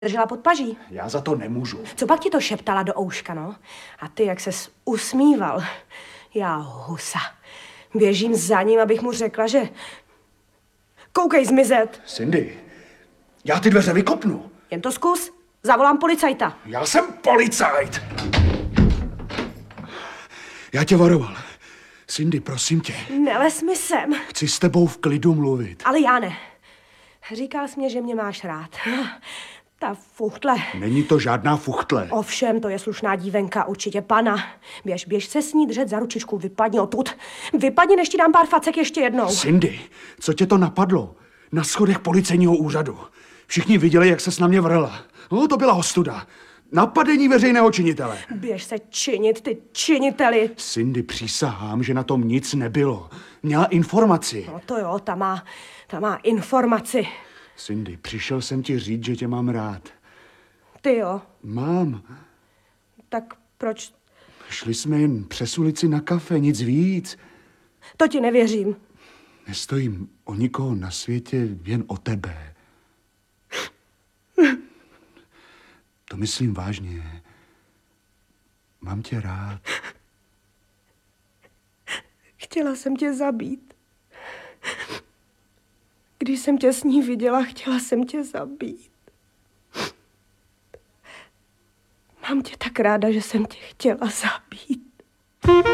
držela pod paží. Já za to nemůžu. Co pak ti to šeptala do ouška, no? A ty, jak ses usmíval. Já husa. Běžím za ním, abych mu řekla, že... Koukej zmizet. Cindy, já ty dveře vykopnu. Jen to zkus. Zavolám policajta. Já jsem policajt. Já tě varoval. Cindy, prosím tě. Neles mi sem. Chci s tebou v klidu mluvit. Ale já ne. Říkal jsi mě, že mě máš rád. Ta fuchtle. Není to žádná fuchtle. Ovšem, to je slušná dívenka, určitě pana. Běž se s ní držet za ručičku, vypadni odtud. Vypadni, než ti dám pár facek ještě jednou. Cindy, co tě to napadlo? Na schodech policejního úřadu. Všichni viděli, jak ses na mě vrhla. No, to byla ostuda. Napadení veřejného činitele. Běž se činit, ty činiteli. Cindy, přísahám, že na tom nic nebylo. Měla informaci. No to jo, ta má informaci. Cindy, přišel jsem ti říct, že tě mám rád. Ty jo. Mám. Tak proč? Šli jsme jen přes ulici na kafe, nic víc. To ti nevěřím. Nestojím o nikoho na světě, jen o tebe. To myslím vážně. Mám tě rád. Chtěla jsem tě zabít. Když jsem tě s ní viděla, chtěla jsem tě zabít. Mám tě tak ráda, že jsem tě chtěla zabít.